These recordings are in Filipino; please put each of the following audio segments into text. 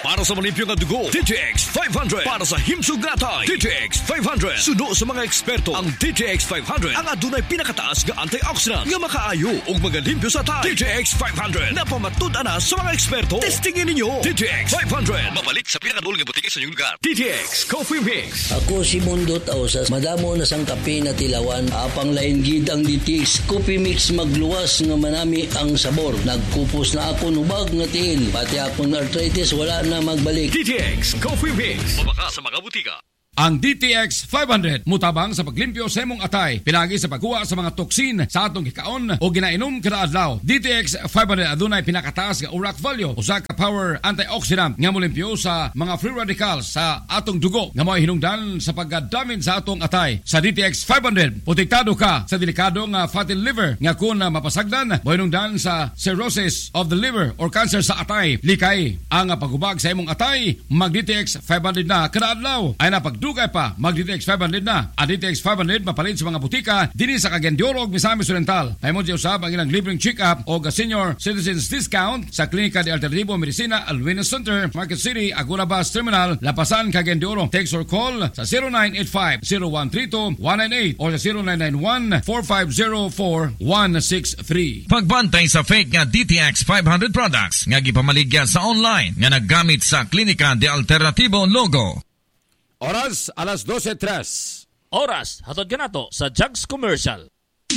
Para sa malimpyo nga dugo, DTX 500. Para sa himsog natay, DTX 500. Suno sa mga eksperto, ang DTX 500 ang adunay pinakataas nga antioxidant nga makaayo ug magalimpyo sa tay. DTX 500 na pamatud-an na sa mga eksperto. Testingin ninyo. DTX 500. Mabalik sa pinakadul nga butike sa inyong lugar. DTX Coffee Mix. Ako si Mundo Tausas. Madamo na sang kape na tilawan. Apang lain gid ang DTX Coffee Mix magluwas nga manami ang sabor. Nagkupos na ako nubag nga tiil. Pati akong arthritis wala na magbalik. DTX Coffee Mix. Mabaka sa mga butika. Ang DTX 500 mutabang sa paglimpyo sa imong atay, pinagi sa pagkuha sa mga toksin sa atong gikaon o ginainom kada adlaw. DTX 500 adunay pinakataas nga URAC value, usa ka power antioxidant nga molimpyo sa mga free radicals sa atong dugo nga mo'y hinungdan sa pagkadamin sa atong atay. Sa DTX 500, protektado ka sa delikado nga fatty liver nga kung mapasagdan, mo'y hinungdan sa cirrhosis of the liver or cancer sa atay. Likay ang paghubag sa imong atay, mag DTX 500 na kada adlaw. Ay na dugay pa, mag-DTX 500 na. Ang DTX 500 mapalit sa mga butika dini sa Cagayan de Oro, Misamis Oriental. Paimod siya usab ang ilang libreng check-up o senior citizens discount sa Klinika de Alternativo Medicina Alwina Center, Market City, Agula Bus Terminal, Lapasan, Cagayan de Oro. Text or call sa 0985-0132-198 o sa 0991-4504-163. Pagbantay sa fake nga DTX 500 products nga gipamaligya sa online nga naggamit sa Klinika de Alternativo logo. Oras, alas 12:03. Oras, hatod ka na to sa Jugs Commercial.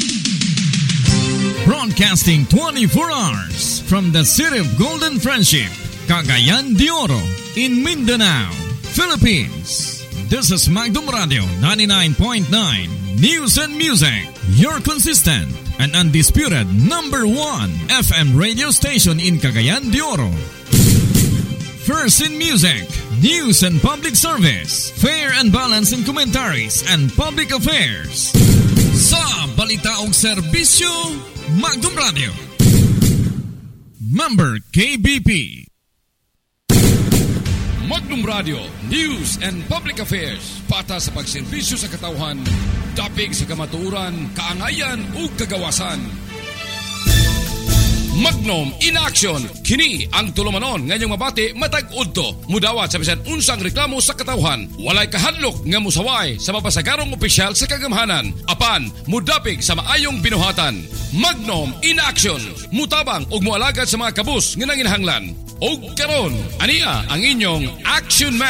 Broadcasting 24 hours from the City of Golden Friendship, Cagayan de Oro, in Mindanao, Philippines. This is Magdum Radio 99.9 News and Music, your consistent and undisputed number 1 FM radio station in Cagayan de Oro. First in music, news and public service, fair and balanced in commentaries and public affairs. Sa balita og serbisyo, Magdum Radio. Member KBP. Magdum Radio, news and public affairs. Pata sa pagserbisyo sa katawhan, dapig sa kamatuoran, kaangayan ug kagawasan. Magnum in action. Kini ang tulumanon ngayong mabati matag udto. Mudawat sa bisan unsang reklamo sa katawhan. Walay kahadlok nga musaway sa mapasagarong opisyal sa kagamhanan. Apan mudapig sa maayong binuhatan. Magnum in action. Mutabang ug moalagad sa mga kabus nga nanginahanglan. Og karon, ania ang inyong Action Man.